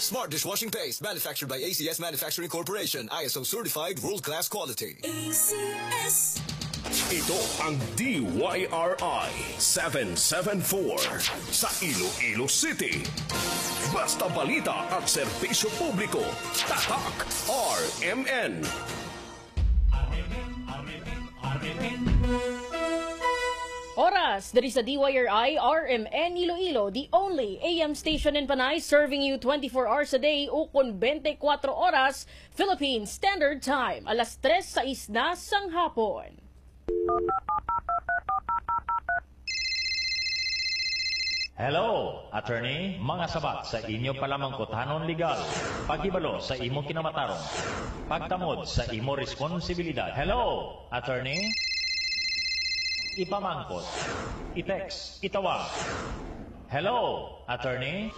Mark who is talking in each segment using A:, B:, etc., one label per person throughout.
A: Smart dishwashing paste manufactured by ACS Manufacturing Corporation. ISO certified world-class quality.
B: ACS.
C: Ito ang DYRI 774 sa Iloilo City. Basta balita at serbisyo publiko. Tatak RMN.
D: Oras, dari sa DYRI RMN Iloilo, the only AM station in Panay serving you 24 hours a day, ukon 24 oras, Philippine Standard Time, alas 3:06 na sang hapon.
E: Hello, attorney, mga sabat sa inyo palamang kutanon legal. Paghibalo sa imo kinamatarong. Pagtamod sa imo responsibilidad. Hello, attorney. Ipamangkot. I-text. Itawag. Hello, attorney.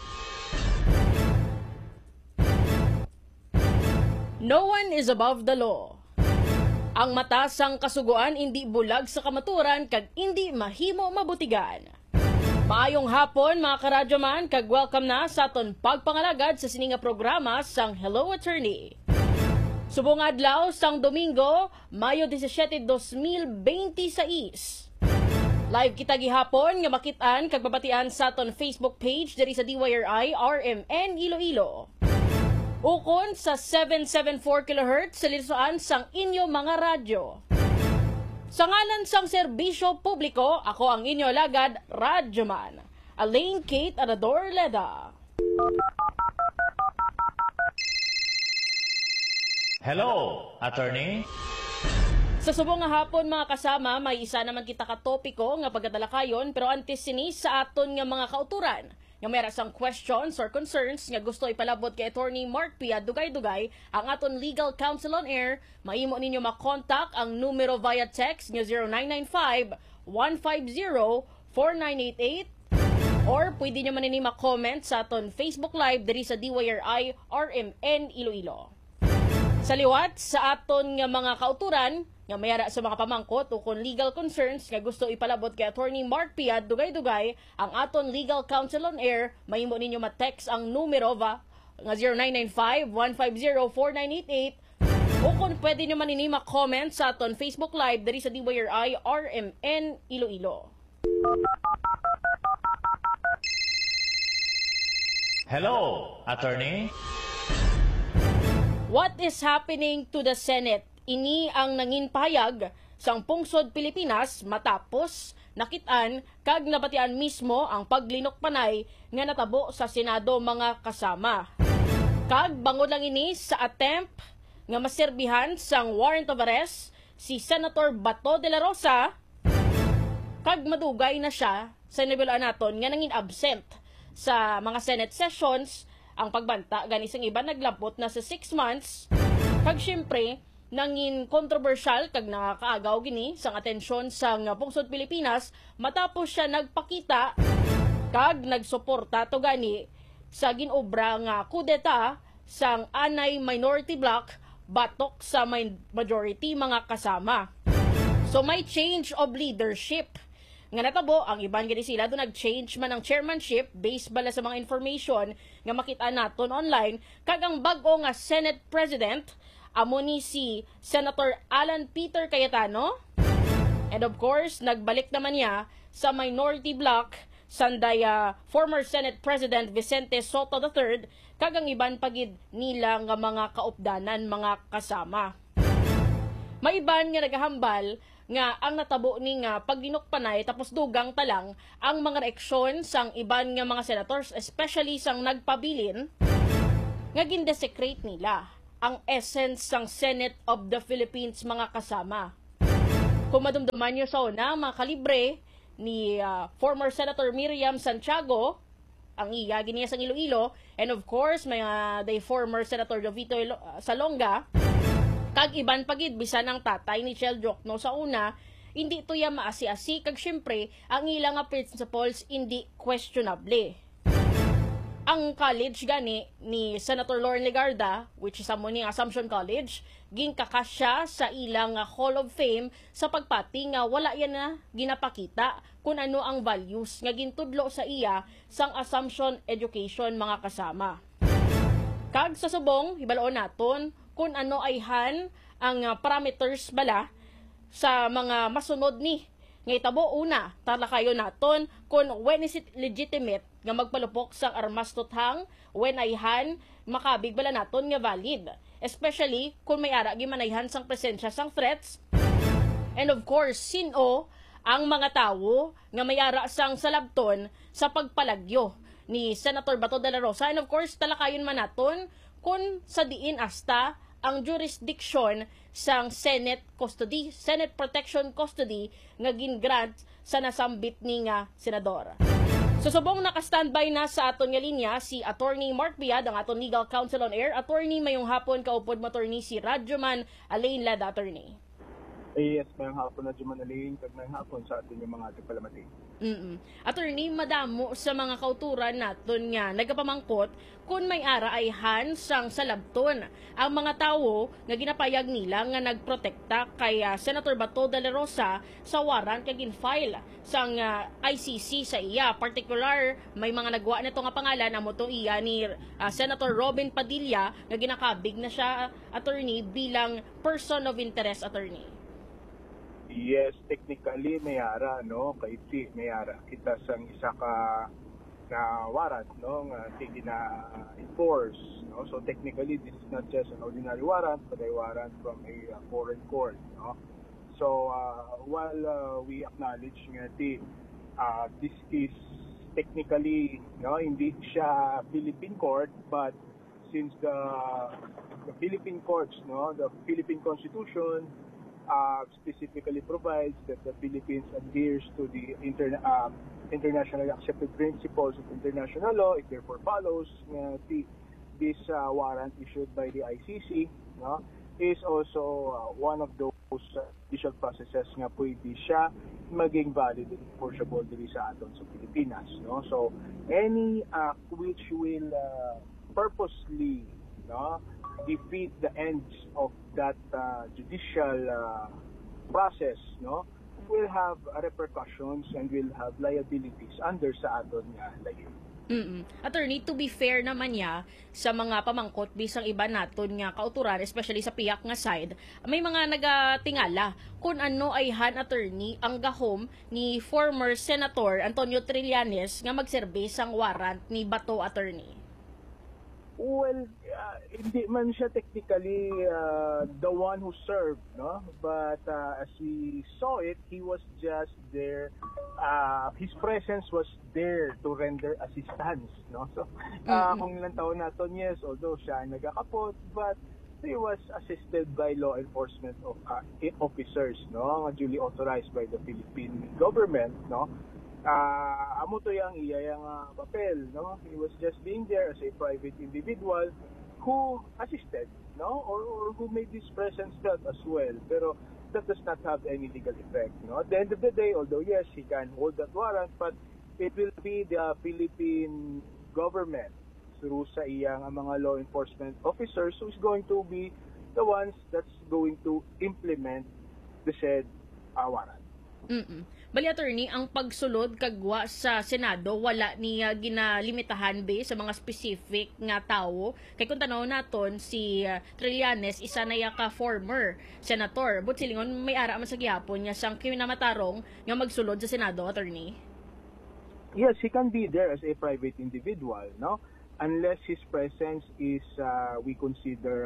D: No one is above the law. Ang mata sang kasuguan hindi bulag sa kamaturan kag hindi mahimo mabutigan. Maayong hapon mga karadyoman kag welcome na sa aton pagpangalagad sa sininga programa sang Hello Attorney. Subong adlaw sang Domingo, Mayo 17, 2026. Live kita gihapon nga makitaan kag babatian sa aton Facebook page diri sa DYRI RMN Iloilo. Ukon sa 774 kHz sa lisoan sang inyo mga radyo. Sa ngalan sang serbisyo publiko, ako ang inyo lagad, Radyoman, Elaine Kate Anador Leda.
E: Hello, attorney.
D: Sa subong nga hapon mga kasama, may isa naman kita ka topiko nga pagdadalakayon pero antes sini sa aton nga mga kauturan. Nga mayroon sang questions or concerns nga gusto ipalabot kay Attorney Mark Pia Dugay-Dugay, ang aton legal counsel on air, maimo ninyo makontak ang numero via text nga 0995-150-4988 or pwede nyo man nini ma-comment sa aton Facebook Live diri sa DYRI RMN Iloilo. Sa liwat sa aton nga mga kauturan, nga mayara sa mga pamangkot o kung legal concerns nga gusto ipalabot kay Attorney Mark Pia Dugay-Dugay, ang aton legal counsel on air, mahimo ninyo ma-text ang numero nga 0995-150-4988 o kung pwede nyo man ini ma-comment sa aton Facebook Live diri sa DYRI RMN Iloilo.
E: Hello, attorney.
D: What is happening to the Senate? Ini ang nangin pahayag sang pungsod Pilipinas matapos nakitaan kag nabatian mismo ang paglinok panay nga natabo sa Senado mga kasama. Kag bangod lang ini sa attempt nga maserbihan sang warrant of arrest si Senator Bato de la Rosa kag madugay na siya sa nibelaan naton nga nangin absent sa mga Senate sessions. Ang pagbanta gani sang iba naglabot na sa 6 months kag syempre nangin controversial kag nakakaagaw gini sang atensyon sang pungsod Pilipinas matapos siya nagpakita kag nagsuporta to gani sa ginobra nga kudeta sang anay minority bloc batok sa majority mga kasama. So may change of leadership nga natabo ang iban gani sila do nag-change man ang chairmanship based bala sa mga information nga makita naton online kag ang bag-o nga Senate President amo ni si Senator Alan Peter Cayetano. And of course, nagbalik naman niya sa minority bloc sanday former Senate President Vicente Sotto III kag ang iban pagid nila nga mga kaupdanan mga kasama. May iban nga nagahambal nga ang natabo ni nga paglinok panay tapos dugang talang ang mga reaksyon sang iban nga mga senators, especially sang nagpabilin nga gindesecrate nila ang essence sang Senate of the Philippines mga kasama. Kung madumduman nyo sa una, mga kalibre ni former Senator Miriam Santiago, ang iya giniya sang Iloilo, and of course, may the former Senator Jovito Salonga, kag iban pagid bisan ang tatay ni Chel Jokno sa una, hindi to ya maasi-asi, kag syempre, ang ilang principles hindi questionable. Ang college gani ni Senator Lauren Legarda, which is amo ning Assumption College, ginkakasya sa ilang Hall of Fame sa pagpati nga wala yan na ginapakita kung ano ang values nga gintudlo sa iya sang Assumption Education mga kasama. Kag sa subong, hibaloon naton kung ano ay ang parameters bala sa mga masunod ni. Nga itabo una, talakayon naton kung when is it legitimate nga magpalupok sa armas tuthang, when ay makabig bala naton nga valid. Especially kung may ara gimanayhan sang presensya sang threats. And of course, sino ang mga tawo nga may ara sang salabton sa pagpalagyo ni Senator Bato de la Rosa. And of course, talakayon man naton kung sa diin asta ang jurisdiction sang Senate custody, Senate Protection Custody nga gingrant sa nasambit ni nga senador. Susubong naka-standby na sa aton nga linya si Attorney Mark Biad, ang aton legal counsel on air. Attorney, mayong hapon kaupod mo attorney si Radyoman Alain Lada, attorney.
F: Yes, mayang hapon na Juman Alain, kag mayang hapon sa atin yung mga palamati.
D: Attorney, madamo sa mga kauturan naton nga nagapamangkot kung may ara ay sang salabton ang mga tawo nga ginapayag nila nga nagprotekta kay Senator Bato de la Rosa sa warrant nga ginfile sang ICC sa iya. Particular, may mga nagwa nito nga pangalan amo to iya ni Senator Robin Padilla nga ginakabig na siya, attorney, bilang person of interest, attorney.
F: Yes, technically mayara, no, kaiti mayara kita sang isa ka na warrant, no, nga sige na enforce, no. So technically this is not just an ordinary warrant, but a warrant from a foreign court, no. So while we acknowledge nga this is technically, no, hindi siya Philippine court, but since the Philippine courts, no, the Philippine Constitution specifically provides that the Philippines adheres to the internationally accepted principles of international law. It therefore follows this warrant issued by the ICC, no, is also one of those judicial processes nga pwede siya maging valid and enforceable diri sa aton sa Pilipinas, no. So any act which will purposely, no, defeat the ends of that judicial process, no, will have repercussions and will have liabilities under sa aton nga layon.
D: Attorney, to be fair naman niya sa mga pamangkot bisang iba naton nga kauturan, especially sa piyak nga side, may mga nagatingala kung ano ay attorney ang gahom ni former Senator Antonio Trillanes nga magserbe sang warrant ni Bato, attorney.
F: Well, hindi man siya technically the one who served, no? But as we saw it, he was just there. His presence was there to render assistance, no? So, kung ilang taon naton, yes, although siya ay nagakapot, but he was assisted by law enforcement officers, no? Duly authorized by the Philippine government, no? Amo to yang iya yang papel, no. He was just being there as a private individual who assisted, no, or who made his presence felt as well, pero that does not have any legal effect, no. At the end of the day, although yes, he can hold that warrant, but it will be the Philippine government through sa iyang mga law enforcement officers who is going to be the ones that's going to implement the said warrant.
D: Bali, attorney, ang pagsulod kagwa sa Senado wala niya ginalimitahan be sa mga specific nga tawo. Kay kung tanaw naton si Trillanes isa na ka former senator. But silingon may ara man sa gihapon niya sang kinamatarong nga magsulod sa Senado, attorney.
F: Yes, he can be there as a private individual, no? Unless his presence is we consider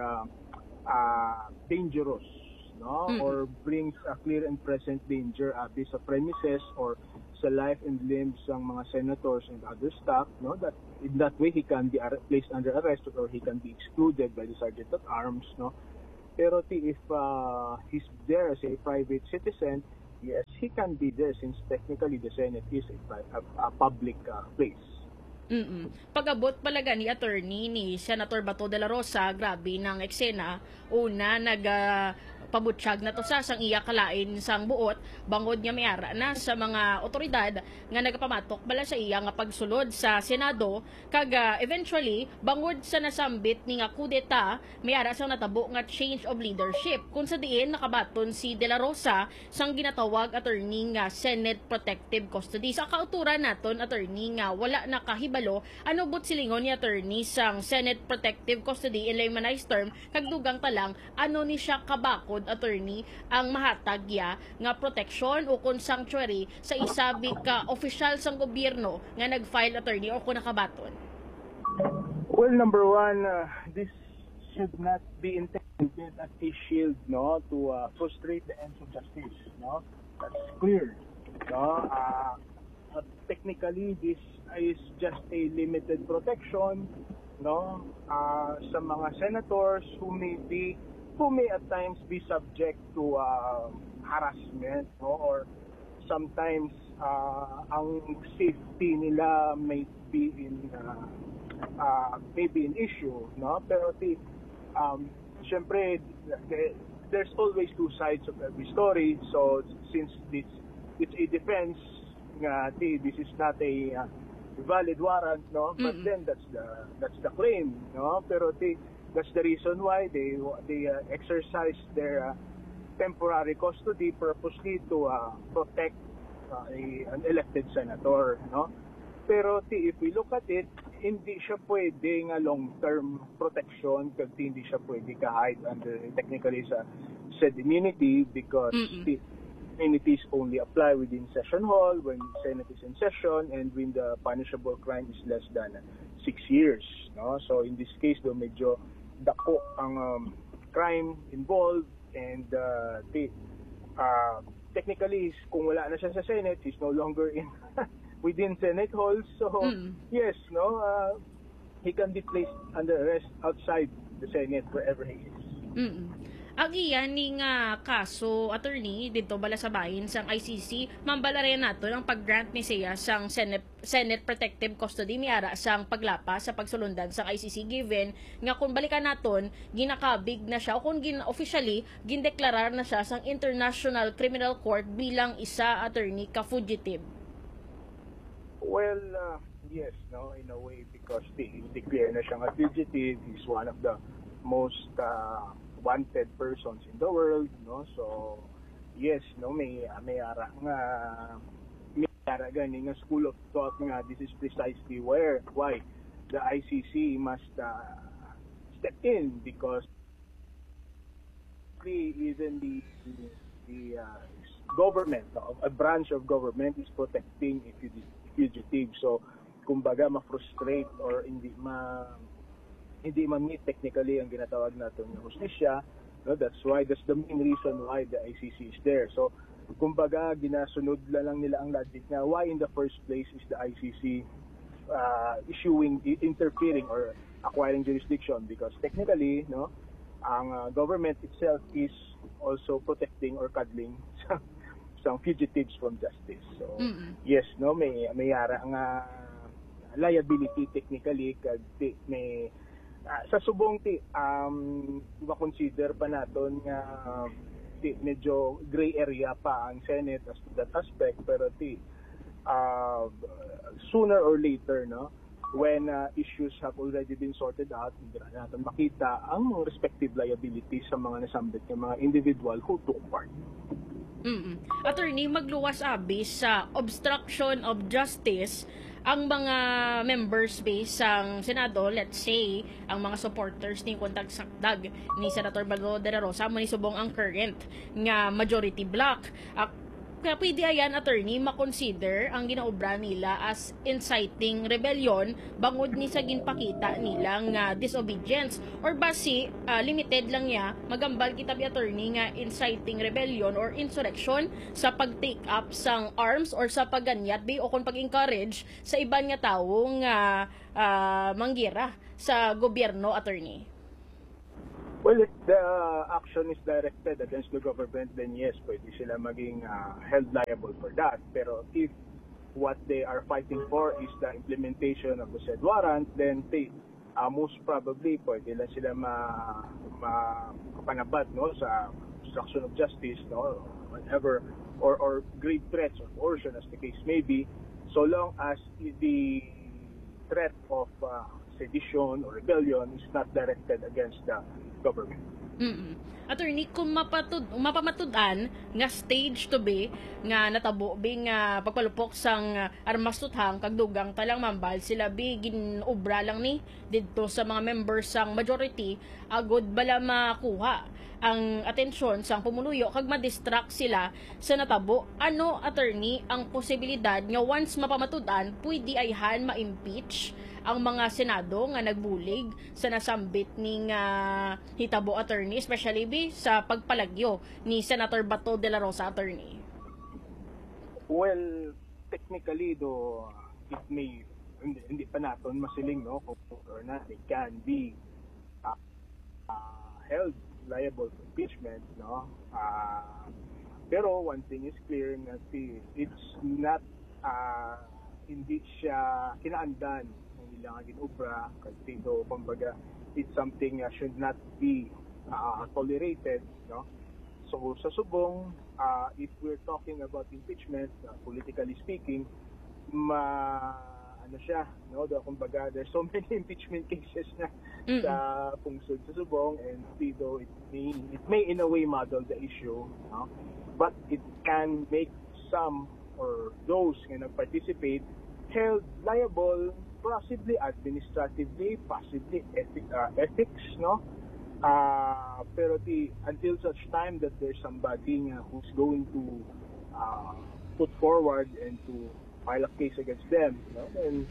F: dangerous, no, or brings a clear and present danger sa premises or sa life and limbs ng mga senators and other staff, no, that in that way he can be placed under arrest or he can be excluded by the Sergeant at Arms, no. Pero if he's there as a private citizen, yes, he can be there since technically the Senate is a public place.
D: Pag-abot palaga ni attorney ni Senator Bato de la Rosa, grabe ng eksena. Una, pabutsyag na to sa sang iya kalain sang buot bangod nga mayara na sa mga otoridad nga nagapamatok bala sa iya nga pagsulod sa Senado kag eventually bangod sa nasambit ni nga kudeta mayara sang natabo nga change of leadership kung sa diin nakabaton si De La Rosa sang ginatawag attorney nga Senate Protective Custody. Sa kauturan naton attorney nga wala nakahibalo ano but silingon ni attorney sang Senate Protective Custody in laymanized term kag dugang talang ano ni siya kabakod attorney ang mahatag ya nga protection o kung sanctuary sa isabi ka official sang gobyerno nga nag-file attorney o kung nakabaton?
F: Well, number one, this should not be intended as a shield, no, to frustrate the ends of justice, no. That's clear, no. Technically, this is just a limited protection, no, sa mga senators who may at times be subject to harassment, no, or sometimes ang safety nila may be an issue, no, pero syempre there's always two sides of every story. So since it's a defense nga this is not a valid warrant, no, but then that's the claim, no, pero that's the reason why they exercise their temporary custody purposely to protect an elected senator, no. Pero if we look at it, hindi siya pwede nga long-term protection kasi hindi siya pwede ka-hide under technically sa said immunity because the immunities only apply within session hall when Senate is in session and when the punishable crime is less than 6 years, no. So in this case do medyo dako ang crime involved and technically kung wala na siya sa Senate, he's no longer in within Senate halls. So yes, no, he can be placed under arrest outside the Senate wherever he is.
D: Ang iyan ni nga kaso attorney dito bala sa bahin sang ICC mambalarin nato ang pag-grant ni siya sang Senate Protective Custody miara sang paglapa sa pagsulundan sang ICC given nga kung balikan naton ginakabig na siya o kung officially gindeklarar na siya sang International Criminal Court bilang isa attorney ka fugitive.
F: Well, yes, no, in a way because declare na siyang a fugitive. He's one of the most wanted persons in the world, no. So yes, no, may ara gani nga school of thought nga this is precisely why the ICC must step in because even the government, a branch of government is protecting a fugitive. So kumbaga ma-frustrate or hindi ma-meet technically ang ginatawag natin ng hustisya, no? That's the main reason why the ICC is there. So kumbaga ginasunod lang nila ang logic na why in the first place is the ICC interfering or acquiring jurisdiction because technically, no, ang government itself is also protecting or cuddling some fugitives from justice. So yes, no, may yara nga liability technically kag may sa subong ma-consider pa naton nga medyo gray area pa ang Senate as to that aspect pero sooner or later, no, when issues have already been sorted out, hindi na natin makita ang respective liabilities sa mga nasambit ng mga individual who took part.
D: Attorney, magluwas abi sa obstruction of justice ang mga members base sang Senado, let's say, ang mga supporters ni Kuntag Sakdag ni Senator Bago de la Rosa mo ni subong ang current nga majority bloc. Kaya pwede ayan, attorney, makonsider ang ginaobra nila as inciting rebellion bangod ni sa ginpakita nilang disobedience or basi limited lang niya magambal kita bi attorney nga inciting rebellion or insurrection sa pag-take up sang arms or sa pagganyat bi o kung pag-encourage sa iban nga tawo nga manggira sa gobyerno, attorney.
F: Well, if the action is directed against the government, then yes, pwede sila maging held liable for that. Pero if what they are fighting for is the implementation of the said warrant, then most probably pwede lang sila mapanabat, no, sa obstruction of justice, no, whatever, or grave threats or coercion, as the case may be, so long as the threat of sedition or rebellion is not directed against the government.
D: Attorney, kung mapamatud-an nga stage to be nga natabo bi nga pagpalupok sang armas tuthang kag dugang talang mambal sila bi ginobra lang ni didto sa mga members sang majority agod bala makuha ang atensyon sang pumuluyo kag ma-distract sila sa natabo. Ano, attorney, ang posibilidad nga once mapamatud-an pwede ayhan ma-impeach ang mga senado nga nagbulig sa nasambit ning hitabo, attorney, especially sa pagpalagyo ni Senator Bato de la Rosa, attorney?
F: Well, technically do it may hindi pa natin masiling, no, kung or not it can be held liable for impeachment, no. Pero one thing is clear na it's not hindi siya kinaandan lang ginobra kasi do kumbaga it's something should not be tolerated, no. So sa subong if we're talking about impeachment, politically speaking, ano siya, no, do kumbaga there's so many impeachment cases na sa pungsod sa subong, and dito it may in a way model the issue, no, but it can make some or those nga nag-participate held liable, possibly administratively, possibly ethics, no? Pero until such time that there's somebody who's going to put forward and to file a case against them, no? And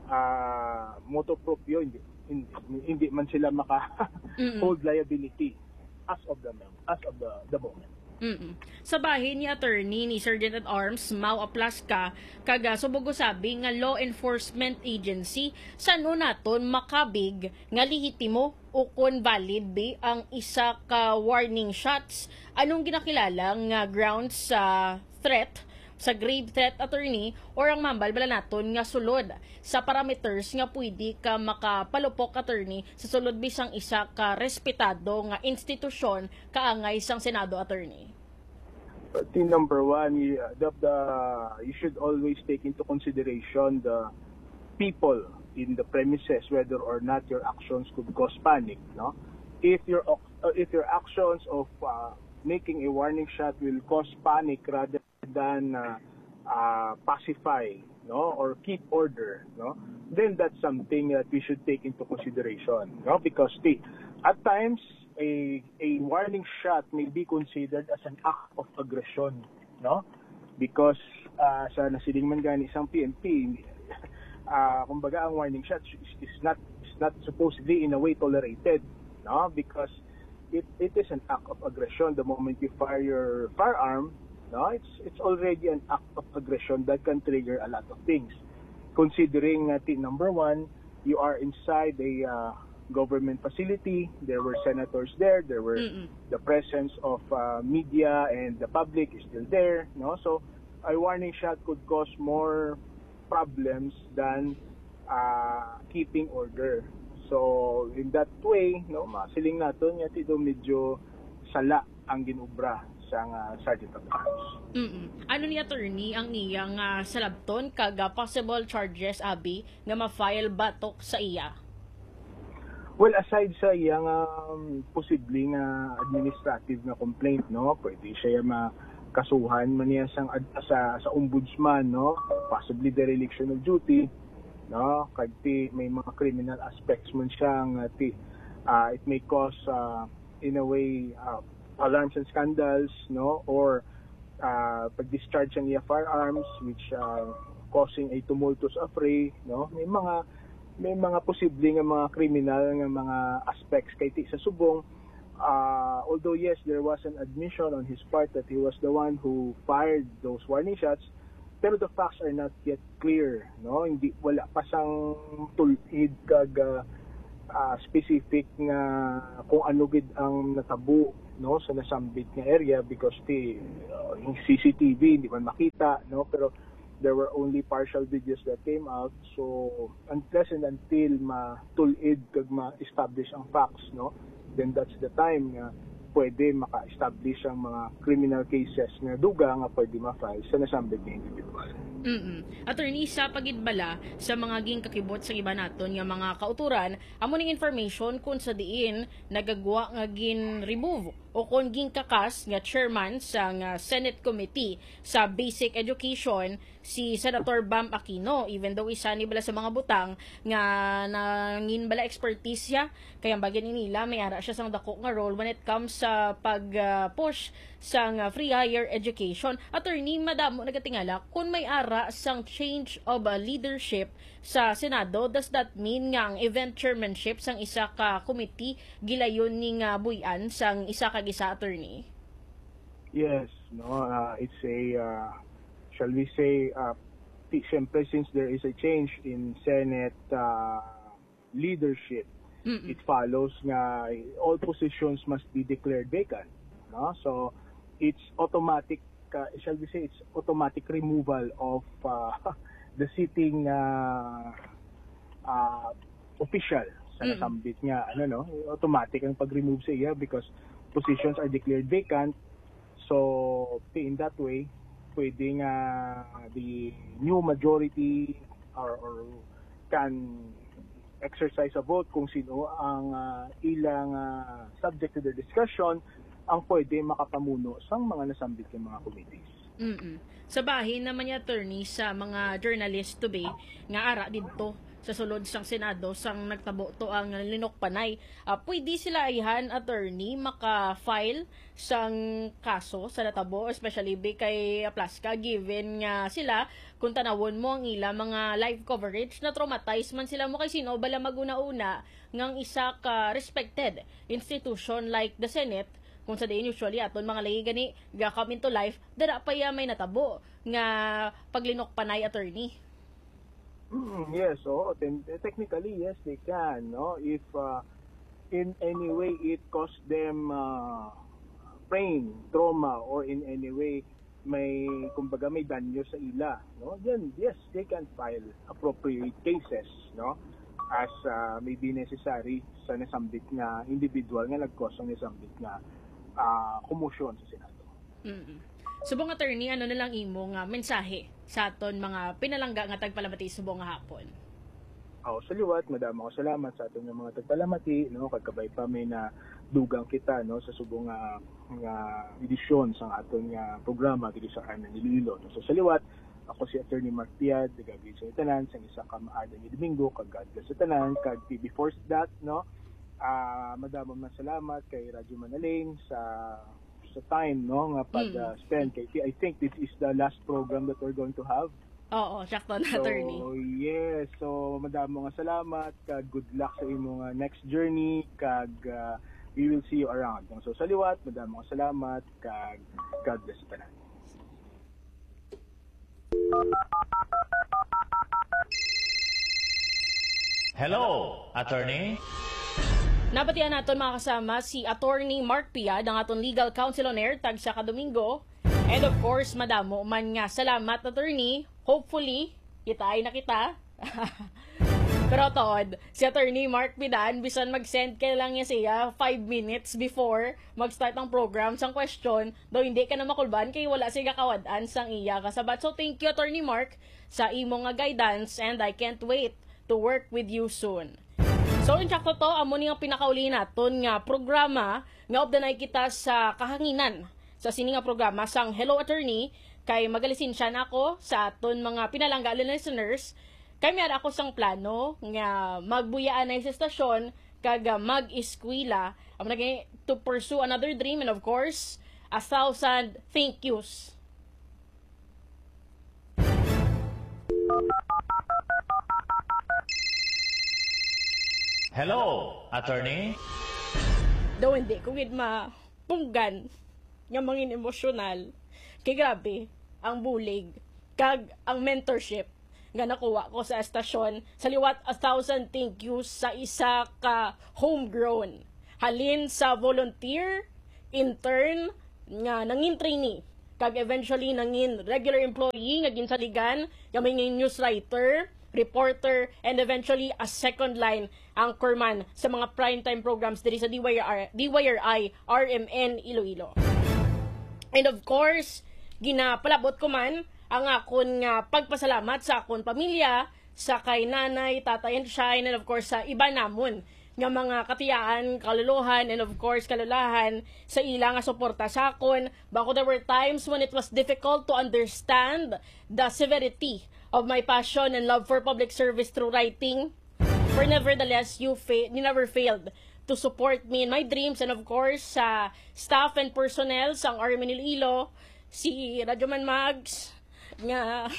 F: motu proprio, hindi man sila maka-hold liability as of the moment.
D: Sa bahin ni attorney ni Sergeant at Arms Mau Aplaska kaga subugo sabi nga law enforcement agency sano naton makabig nga lehitimo o kon valid be ang isa ka warning shots. Anong ginakilala nga grounds sa threat, sa grave threat, attorney, or ang mambal bala naton nga sulod sa parameters nga pwede ka makapalupok, attorney, sa sulod bisang isa ka respetado nga institusyon kaangay sang Senado, attorney?
F: Number one, you should always take into consideration the people in the premises, whether or not your actions could cause panic, no? If your actions of making a warning shot will cause panic rather than pacify, no, or keep order, no, then that's something that we should take into consideration, no, because at times a warning shot may be considered as an act of aggression, no, because sa nasiling man gani isang PNP, kumbaga ang warning shot is not supposedly in a way tolerated, no, because it is an act of aggression. The moment you fire your firearm, no, it's already an act of aggression that can trigger a lot of things. Considering number one, you are inside a government facility, there were senators there were the presence of media and the public is still there, no, so a warning shot could cause more problems than keeping order. So in that way, no, masiling naton nga tito medyo sala ang ginubra sang Sergeant of Arms.
D: Ano ni attorney ang iyang salabton kaga possible charges abi nga ma-file batok sa iya?
F: Well, aside sa iyang posibleng administrative na complaint, no, pwede siya makasuhan man niya sa ombudsman, no, possibly dereliction of duty, no, kagti may mga criminal aspects man siyang it may cause in a way alarms and scandals, no, or pag-discharge ang iya firearms which causing a tumultuous affray, no, may mga posibleng mga criminal nga mga aspects kay sa subong. Although yes, there was an admission on his part that he was the one who fired those warning shots, pero the facts are not yet clear, no, hindi wala pa sang tulid kag specific nga kung ano gid ang natabo, no, sa nasambit nga area, because yung CCTV hindi man makita, no, pero there were only partial videos that came out. So unless and until matulid kag ma-establish ang facts, no, then that's the time pwede maka-establish ang mga criminal cases nga duga nga pwede ma-file sa nasambit nga individual.
D: Attorney, sa pagidbala sa mga ging kakibot sa iba naton nga mga kauturan, amo ning information kung sa diin nagagwa nga gin remove o kung ging kakas nga chairman sa nga Senate Committee sa Basic Education si Senator Bam Aquino, even though isa ni bala sa mga butang nga nangin bala expertise siya kaya bagyan nila may ara siya sang dako nga role when it comes sa pag-push sa nga free higher education. Attorney, madamo nagatingala kung may ara sang change of leadership sa Senado, does that mean nga ang event chairmanship sang isa ka committee gilayon ning buyan sang isa ka gisa, attorney?
F: Yes, no, it's a shall we say siyempre since there is a change in Senate leadership, it follows nga all positions must be declared vacant, no? So it's automatic shall we say it's automatic removal of the sitting official sa nasambit nga automatic ang pag-remove sa iya because positions are declared vacant. So in that way pwede nga the new majority or can exercise a vote kung sino ang ilang subject to the discussion ang pwede makapamuno sa mga nasambit ng mga committees.
D: Sa bahin naman niya, attorney, sa mga journalist to be nga ara didto sa sulod sang Senado sang nagtabo to ang Linok Panay. Pwede sila ayhan, attorney, maka-file sang kaso sa natabo, especially kay Aplaska, given nga sila kung tanawon mo ang ila mga live coverage na traumatize man sila mo kay sino bala maguna-una ngang isa ka respected institution like the Senate. Kung sa diin usually aton mga lagi gani come into life dara pa ya may natabo nga paglinok panay, attorney.
F: Yes, so technically yes they can, no, if in any way it cost them pain, trauma, or in any way may kumbaga may danyo sa ila, no, then yes they can file appropriate cases, no, as may be necessary sa nasambit nga individual nga nag-cause ng nasambit nga kumusyon sa Senado.
D: Subong, attorney, ano na lang imo nga mensahe sa aton mga pinalangga nga tagpalamati subong nga hapon?
F: Sa liwat, madamo ko salamat sa aton nga mga tagpalamati, no, kagkabay pa may na dugang kita, no, sa subong nga edisyon sa aton nga programa dito sa Arna Nililo. No. So sa liwat, ako si Attorney Mark Piad, nagagawin sa tanan sa isa ka maadang Domingo, kag God bless sa tanan, kag before that, no, madamo na salamat kay Radyo Manaling sa time, no, nga pag-spend kay I think this is the last program that we're going to have.
D: Oo, sakto na, attorney.
F: So yes, so madamo nga salamat, kag good luck sa imong next journey, kag we will see you around. So sa liwat, madamo nga salamat, kag God bless sa tanan.
E: Hello, attorney.
D: Napatian naton mga kasama si Attorney Mark Piad, ang aton legal counsel on air tag sa Domingo. And of course, madamo man nga salamat, attorney. Hopefully, kita na kita. Pero tod, si Attorney Mark Pidan, bisan mag-send ka lang niya siya 5 minutes before mag-start ang program sang question, daw hindi ka na makulban kay wala siya kawadaan sang iya kasabat. So thank you, Attorney Mark, sa imong guidance, and I can't wait to work with you soon. So, insakto to, amo niyang pinakauli naton nga programa nga obdanay kita sa kahanginan sa sini nga programa sang Hello Attorney, kay magalisin siya na ako sa aton mga pinalangga listeners, kay may ako sang plano nga magbuyaan na sa estasyon kag mag-eskwela amo naging to pursue another dream, and of course 1,000 thank yous.
E: Hello, attorney.
D: Daw hindi ko gid mapunggan nga mangin emosyonal kay grabe ang bulig kag ang mentorship nga nakuha ko sa estasyon. Sa liwat 1,000 thank yous sa isa ka homegrown halin sa volunteer, intern nga nangin trainee kag eventually nangin regular employee nga ginsaligan nga may news writer reporter, and eventually a second line anchorman sa mga primetime programs diri sa DYRI RMN Iloilo. And of course, ginapalabot ko man ang akon nga pagpasalamat sa akon pamilya, sa kay nanay, tatay and shine, and of course sa iba namon nga mga katiyaan, kaluluhan, and of course kalulahan sa ila nga suporta sa akon. Bako there were times when it was difficult to understand the severity of my passion and love for public service through writing. For nevertheless, you never failed to support me in my dreams, and of course sa staff and personnel sa RMN Iloilo, si Radyoman Mags nga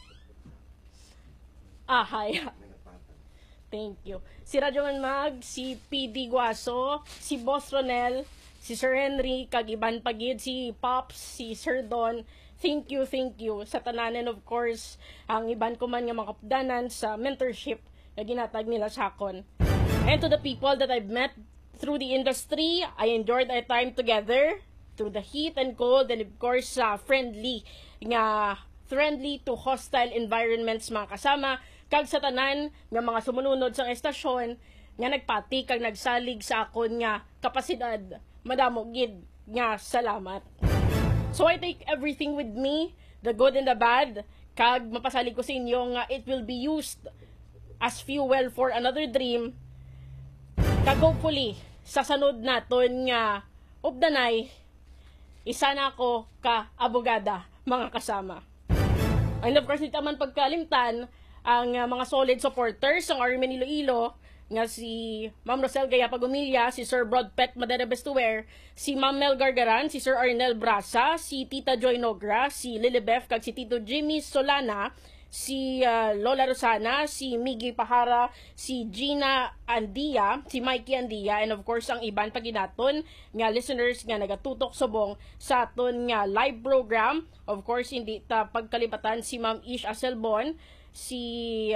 D: hi. Thank you. Si Radyoman Mag, si PD Guaso, si Boss Ronel, si Sir Henry, kag iban pagid, si Pops, si Sir Don. Thank you sa tananan, of course, ang iban ko man nga mga kapdanan sa mentorship na ginatag nila sa akon. And to the people that I've met through the industry, I enjoyed our time together through the heat and cold, and of course friendly to hostile environments mga kasama, kag sa tanan nga mga sumununod sa estasyon nga nagpati kag nagsalig sa akon nga kapasidad. Madamo gid nga salamat. So I take everything with me, the good and the bad, kag mapasalig ko sa inyo nga it will be used as fuel for another dream. Kag hopefully sa sunod naton nga ubdanay, isa na ako ka abogada mga kasama. And of course, dito man pagkalimtan ang mga solid supporters ng RMN Iloilo nga si Ma'am Rosel Gaya Pagumilya, si Sir Brodpet Madera Bestuer, si Ma'am Mel Gargaran, si Sir Arnel Brasa, si Tita Joy Nogra, si Lilibeth kag si Tito Jimmy Solana, si Lola Rosana, si Miggy Pahara, si Gina Andia, si Mikey Andia, and of course ang iban paginaton nga listeners nga nagatutok subong sa aton nga live program. Of course hindi ta pagkalibatan si Ma'am Ish Aselbon, si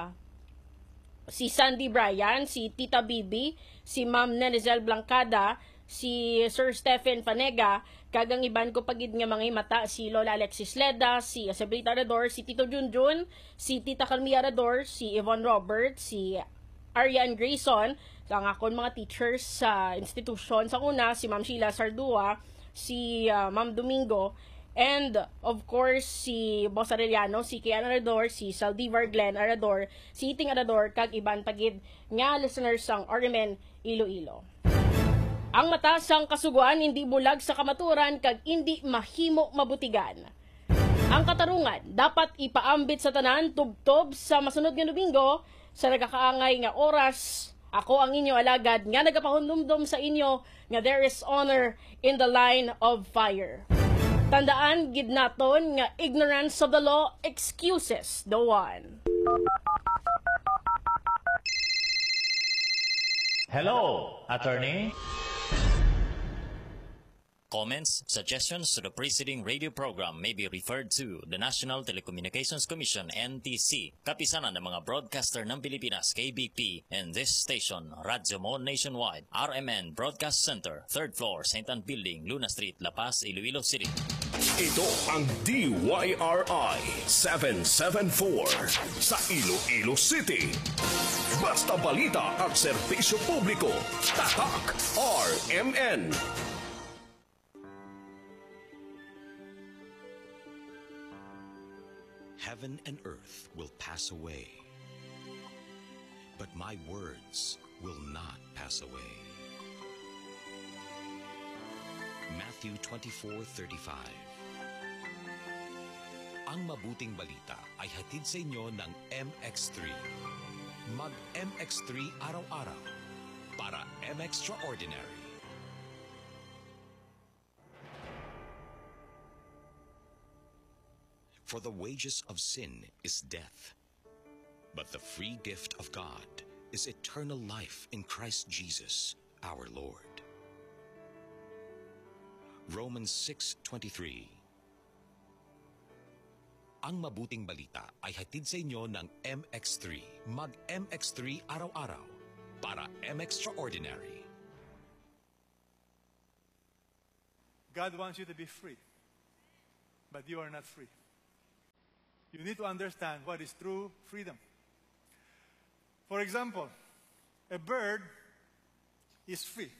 D: Sandy Bryan, si Tita Bibi, si Ma'am Nenizel Blancada, si Sir Stephen Fanega, kagang iban ko pagid nga mga mata, si Lola Alexis Leda, si Asebrita Arador, si Tito Junjun, si Tita Carmia Arador, si Yvonne Robert, si Ariane Grayson, ang akon mga teachers sa institusyon sa una, si Ma'am Sheila Sardua, si Ma'am Domingo, and of course si Boss Arellano, si Kian Arador, si Saldivar Glenn Arador, si Iting Arador, kag iban pagid nga listeners sang RMN Iloilo. Ang mata sang kasuguan hindi bulag sa kamaturan kag hindi mahimo mabutigan. Ang katarungan dapat ipaambit sa tanan tubtob sa masunod nga Domingo sa nagakaangay nga oras. Ako ang inyo alagad nga nagapahundumdum sa inyo nga there is honor in the line of fire. Tandaan gid naton nga ignorance of the law excuses the one.
E: Hello, attorney.
G: Comments, suggestions to the preceding radio program may be referred to the National Telecommunications Commission, NTC, kapisanan ng mga broadcaster ng Pilipinas, KBP, and this station, Radyo Mo Nationwide, RMN Broadcast Center, 3rd floor, St. Anne Building, Luna Street, La Paz, Iloilo City.
C: Ito ang DYRI 774 sa Iloilo City. Basta balita at serbisyo publiko. Tatak RMN.
H: Heaven and earth will pass away, but my words will not pass away. Matthew 24:35. Ang mabuting balita ay hatid sa inyo ng MX3. Mag-MX3 araw-araw para M-Extraordinary. For the wages of sin is death, but the free gift of God is eternal life in Christ Jesus, our Lord. Romans 6:23. Ang mabuting balita ay hatid sa inyo ng MX3. Mag-MX3 araw-araw para M-Extraordinary.
I: God wants you to be free, but you are not free. You need to understand what is true freedom. For example, a bird is free.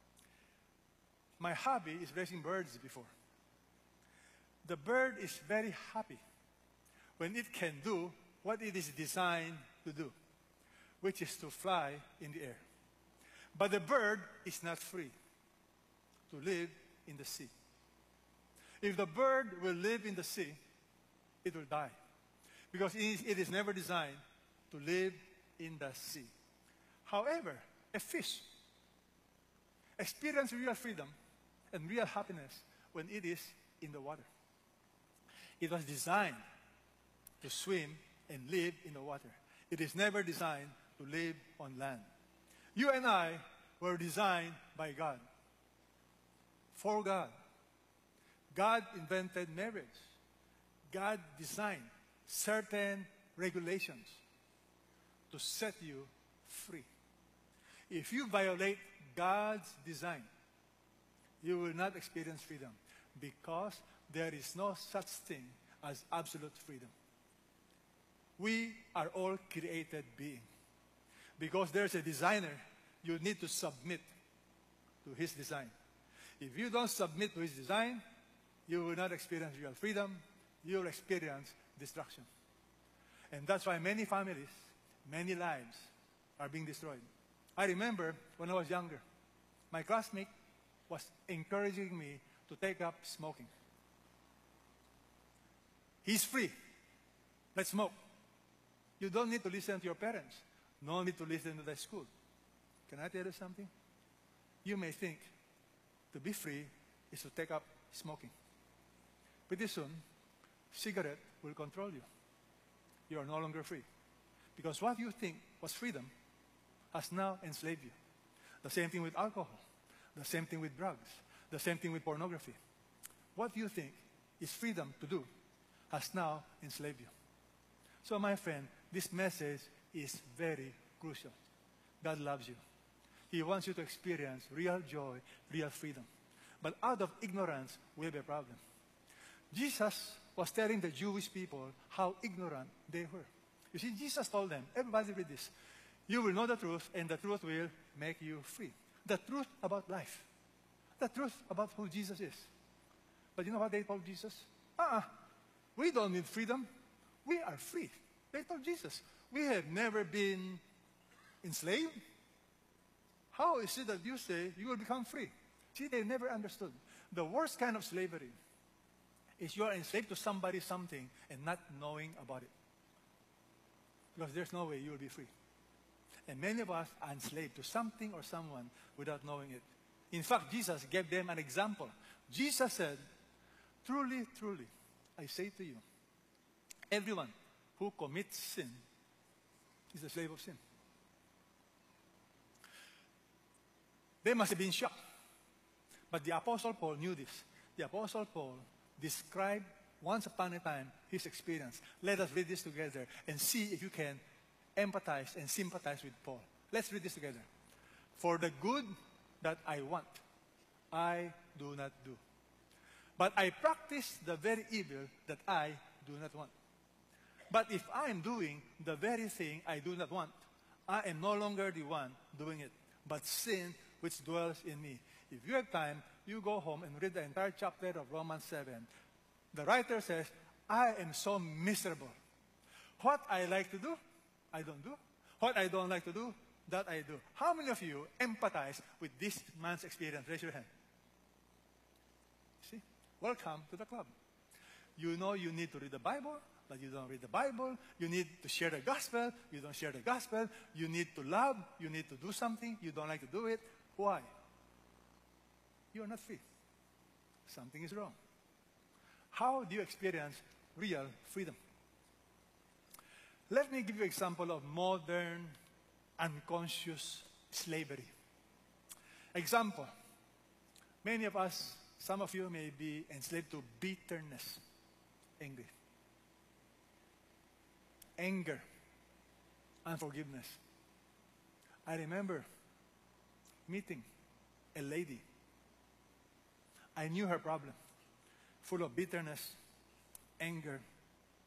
I: My hobby is raising birds before. The bird is very happy when it can do what it is designed to do, which is to fly in the air. But the bird is not free to live in the sea. If the bird will live in the sea, it will die, because it is never designed to live in the sea. However, a fish experiences real freedom and real happiness when it is in the water. It was designed to swim and live in the water. It is never designed to live on land. You and I were designed by God, for God. God invented marriage. God designed certain regulations to set you free. If you violate God's design, you will not experience freedom, because there is no such thing as absolute freedom. We are all created beings. Because there's a designer, you need to submit to his design. If you don't submit to his design, you will not experience real freedom. You will experience destruction. And that's why many families, many lives are being destroyed. I remember when I was younger, my classmate was encouraging me to take up smoking. He's free. Let's smoke. You don't need to listen to your parents. No need to listen to the school. Can I tell you something? You may think to be free is to take up smoking. Pretty soon, cigarette will control you. You are no longer free. Because what you think was freedom has now enslaved you. The same thing with alcohol. The same thing with drugs. The same thing with pornography. What you think is freedom to do has now enslaved you. So my friend, this message is very crucial. God loves you. He wants you to experience real joy, real freedom. But out of ignorance, we have a problem. Jesus was telling the Jewish people how ignorant they were. You see, Jesus told them, everybody read this, you will know the truth, and the truth will make you free. The truth about life. The truth about who Jesus is. But you know what they told Jesus? We don't need freedom. We are free. They told Jesus, we have never been enslaved. How is it that you say you will become free? See, they never understood. The worst kind of slavery is you are enslaved to somebody, something, and not knowing about it. Because there's no way you will be free. And many of us are enslaved to something or someone without knowing it. In fact, Jesus gave them an example. Jesus said, truly, truly, I say to you, everyone who commits sin is a slave of sin. They must have been shocked. But the Apostle Paul knew this. The Apostle Paul described once upon a time his experience. Let us read this together and see if you can empathize and sympathize with Paul. Let's read this together. For the good that I want, I do not do. But I practice the very evil that I do not want. But if I am doing the very thing I do not want, I am no longer the one doing it, but sin which dwells in me. If you have time, you go home and read the entire chapter of Romans 7. The writer says, I am so miserable. What I like to do, I don't do. What I don't like to do, that I do. How many of you empathize with this man's experience? Raise your hand. See? Welcome to the club. You know you need to read the Bible, but you don't read the Bible. You need to share the gospel. You don't share the gospel. You need to love. You need to do something. You don't like to do it. Why? You are not free. Something is wrong. How do you experience real freedom? Let me give you an example of modern, unconscious slavery. Example. Many of us, some of you may be enslaved to bitterness, angry. Anger, unforgiveness. I remember meeting a lady. I knew her problem, full of bitterness, anger,